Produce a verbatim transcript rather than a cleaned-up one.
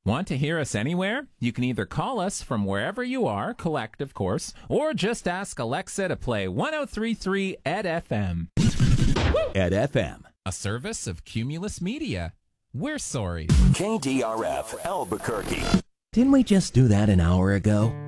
Want to hear us anywhere? You can either call us from wherever you are, collect, of course, or just ask Alexa to play ten thirty-three E D F M. E D F M, a service of Cumulus Media. We're sorry. K D R F, Albuquerque. Didn't we just do that an hour ago?